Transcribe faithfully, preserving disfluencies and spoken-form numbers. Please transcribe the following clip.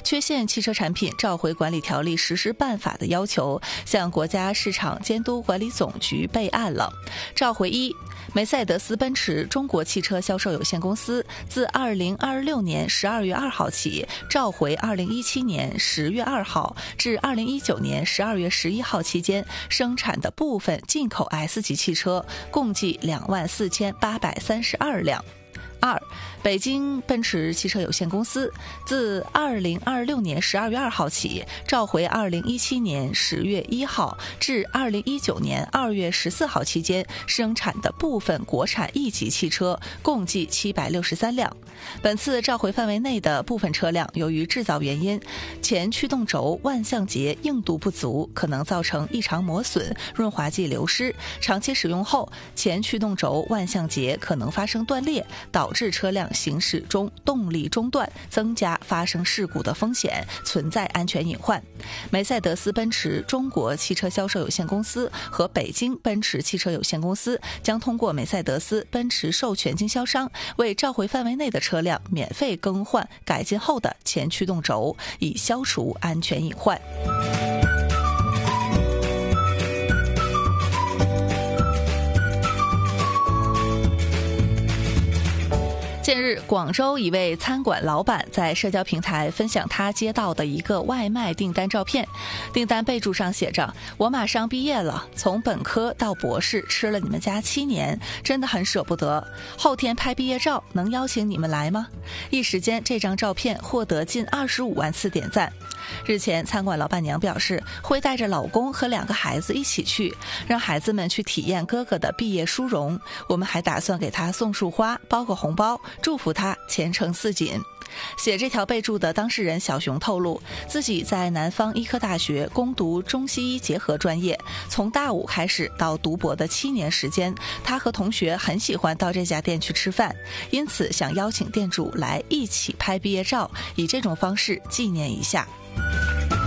缺陷汽车产品召回管理条例实施办法的要求，向国家市场监督管理总局备案了。召回一，梅赛德斯奔驰中国汽车销售有限公司自二零二六年十二月二号起召回二零一七年十月二号至二零一九年十二月十一号期间生产的部分进口 S 级汽车，共计两万四千八百三十二辆。二，北京奔驰汽车有限公司自二零二六年十二月二号起召回二零一七年十月一号至二零一九年二月十四号期间生产的部分国产 E 级汽车，共计七百六十三辆。本次召回范围内的部分车辆，由于制造原因，前驱动轴万向节硬度不足，可能造成异常磨损、润滑剂流失，长期使用后，前驱动轴万向节可能发生断裂，导致车辆行驶中动力中断，增加发生事故的风险，存在安全隐患。梅赛德斯奔驰中国汽车销售有限公司和北京奔驰汽车有限公司将通过梅赛德斯奔驰授权经销商为召回范围内的车辆免费更换改进后的前驱动轴，以消除安全隐患。近日，广州一位餐馆老板在社交平台分享他接到的一个外卖订单照片，订单备注上写着：我马上毕业了，从本科到博士吃了你们家七年，真的很舍不得，后天拍毕业照能邀请你们来吗？一时间这张照片获得近二十五万次点赞。日前，餐馆老板娘表示会带着老公和两个孩子一起去，让孩子们去体验哥哥的毕业殊荣，我们还打算给他送束花，包个红包，祝福他前程似锦。写这条备注的当事人小熊透露，自己在南方医科大学攻读中西医结合专业，从大五开始到读博的七年时间，他和同学很喜欢到这家店去吃饭，因此想邀请店主来一起拍毕业照，以这种方式纪念一下。